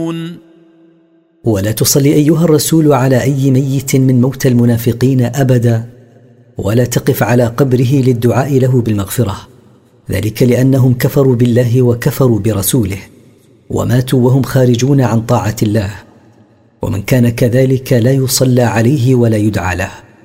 يعلمون. ولا تصلي أيها الرسول على أي ميت من موتى المنافقين أبدا، ولا تقف على قبره للدعاء له بالمغفرة، ذلك لأنهم كفروا بالله وكفروا برسوله وماتوا وهم خارجون عن طاعة الله، ومن كان كذلك لا يصلى عليه ولا يدعى له.